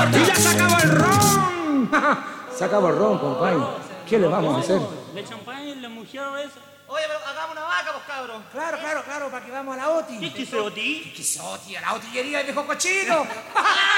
¡Y ya se acabó el ron! Se acabó el ron, compadre. ¿Qué le vamos a hacer? ¿De champaña la mujer esa? Oye, pero hagamos una vaca, pues, cabros. Claro, para que vamos a la OTI. ¿Qué es ese Oti? ¿Qué es OTI? A la otillería del viejo cochino.